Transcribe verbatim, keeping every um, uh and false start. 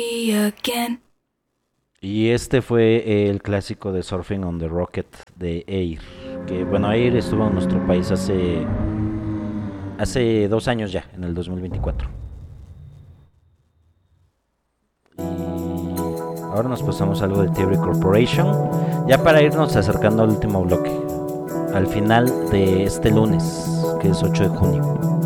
Y este fue el clásico de Surfing on the Rocket de Air. Que bueno, Air estuvo en nuestro país hace, hace dos años ya, en el dos mil veinticuatro. Y ahora nos pasamos a algo de Theory Corporation. Ya para irnos acercando al último bloque. Al final de este lunes, que es ocho de junio.